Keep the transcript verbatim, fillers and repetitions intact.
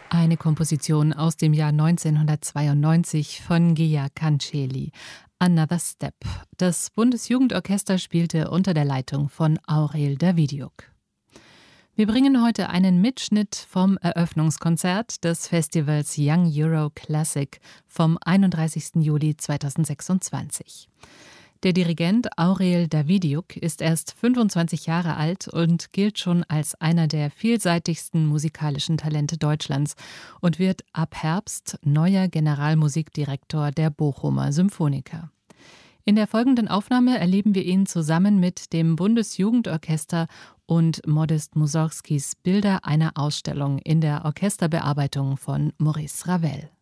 Eine Komposition aus dem Jahr neunzehnhundertzweiundneunzig von Gea Canceli. Another Step. Das Bundesjugendorchester spielte unter der Leitung von Aurel Davidiuk. Wir bringen heute einen Mitschnitt vom Eröffnungskonzert des Festivals Young Euro Classic vom einunddreißigsten Juli zweitausendsechsundzwanzig. Der Dirigent Aurel Davidiuk ist erst fünfundzwanzig Jahre alt und gilt schon als einer der vielseitigsten musikalischen Talente Deutschlands und wird ab Herbst neuer Generalmusikdirektor der Bochumer Symphoniker. In der folgenden Aufnahme erleben wir ihn zusammen mit dem Bundesjugendorchester und Modest Mussorgskis Bilder einer Ausstellung in der Orchesterbearbeitung von Maurice Ravel.